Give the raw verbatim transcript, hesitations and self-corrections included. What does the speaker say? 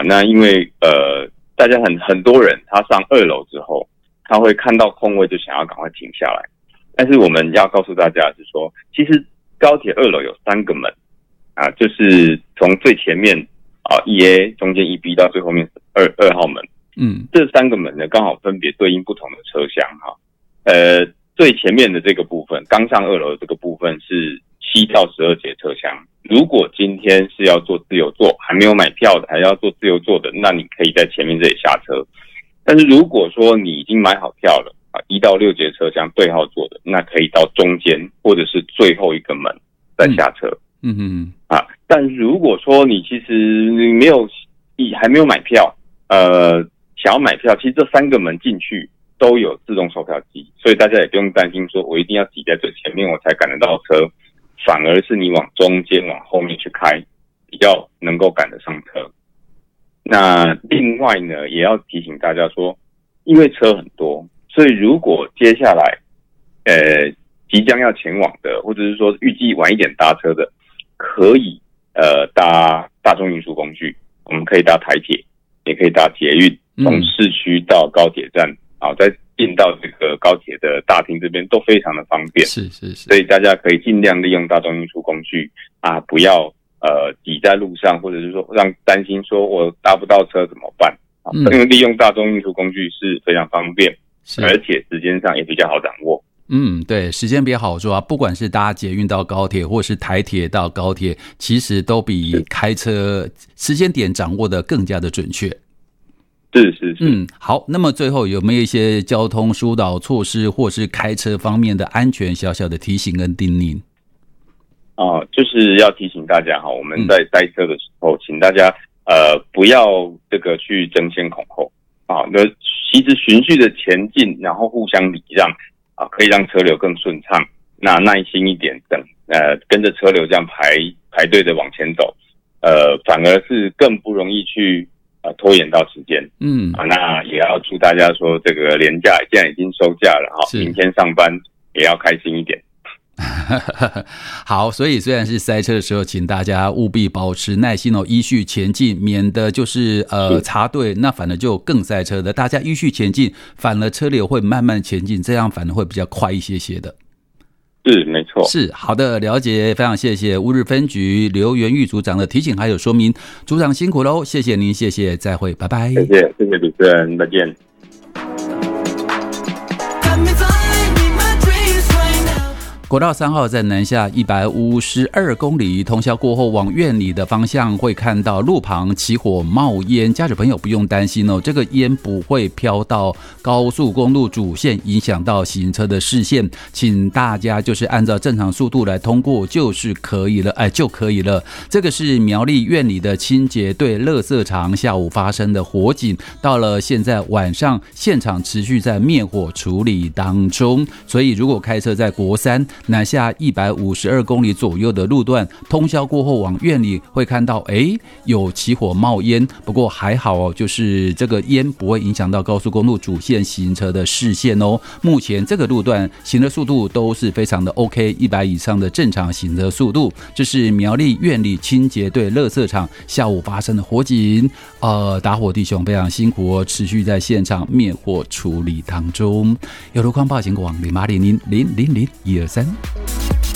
那因为呃，大家很很多人他上二楼之后，他会看到空位就想要赶快停下来。但是我们要告诉大家的是说，其实高铁二楼有三个门啊，就是从最前面啊 一 A 中间一 B 到最后面二二号门。嗯，这三个门呢，刚好分别对应不同的车厢哈。呃，最前面的这个部分，刚上二楼的这个部分是七到十二节车厢。如果今天是要坐自由座，还没有买票的，还要坐自由座的，那你可以在前面这里下车。但是如果说你已经买好票了啊，一到六节车厢对号座的，那可以到中间或者是最后一个门再下车。嗯嗯啊，但如果说你其实你没有，还没有买票，呃。想要买票，其实这三个门进去都有自动售票机，所以大家也不用担心说我一定要挤在最前面我才赶得到车，反而是你往中间往后面去开，比较能够赶得上车。那另外呢，也要提醒大家说，因为车很多，所以如果接下来呃即将要前往的，或者是说预计晚一点搭车的，可以呃搭大众运输工具，我们可以搭台铁，也可以搭捷运。从市区到高铁站，啊，再进到这个高铁的大厅这边都非常的方便， 是是是， 所以大家可以尽量利用大众运输工具啊，不要呃挤在路上，或者是说让担心说我搭不到车怎么办啊？嗯、因为利用大众运输工具是非常方便，而且时间上也比较好掌握。 嗯，对，时间比较好说啊，不管是搭捷运到高铁，或是台铁到高铁，其实都比开车时间点掌握的更加的准确。 是是是， 嗯，好。那么最后有没有一些交通疏导措施，或是开车方面的安全小小的提醒跟叮咛？ 啊、呃，就是要提醒大家哈，我们在塞车的时候，嗯、请大家呃不要这个去争先恐后啊，那其实循序的前进，然后互相礼让啊，可以让车流更顺畅。那耐心一点，等呃跟着车流这样排排队的往前走，呃，反而是更不容易去。呃，拖延到时间，嗯啊，那也要祝大家说，这个连假现在已经收假了哈，明天上班也要开心一点。 好，所以虽然是塞车的时候，请大家务必保持耐心哦，依序前进，免得就是呃插队，那反而就更塞车的。大家依序前进，反而车流会慢慢前进，这样反而会比较快一些些的。 是，没错。 是，好的，了解，非常谢谢乌日分局刘元玉组长的提醒还有说明，组长辛苦喽，谢谢您，谢谢，再会，拜拜。 谢谢，谢谢主持人，再见。 国道三号在南下一百五十二公里，通宵过后往院里的方向会看到路旁起火冒烟，驾驶朋友不用担心哦，这个烟不会飘到高速公路主线，影响到行车的视线，请大家就是按照正常速度来通过就是可以了，哎就可以了。这个是苗栗院里的清洁队垃圾场下午发生的火警，到了现在晚上现场持续在灭火处理当中，所以如果开车在国三南下一百五十二公里左右的路段，通宵过后往院里会看到，哎，有起火冒烟，不过还好哦，就是这个烟不会影响到高速公路主线行车的视线哦。目前这个路段行车速度都是非常的 OK， 一百以上的正常行车速度。这是苗栗院里清洁队垃圾场下午发生的火警，呃，打火弟兄非常辛苦哦，持续在现场灭火处理当中。有路况报警广零八零零零零零一二三。